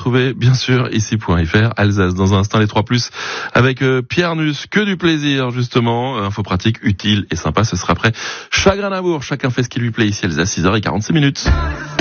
retrouver, bien sûr, ici.fr, Alsace. Dans un instant, les 3+, avec Pierre Nuss. Que du plaisir, justement. Info pratique, utile et sympa. Ce sera après Chagrin d'Amour. Chacun fait ce qui lui plaît ici, Alsace, 6h46.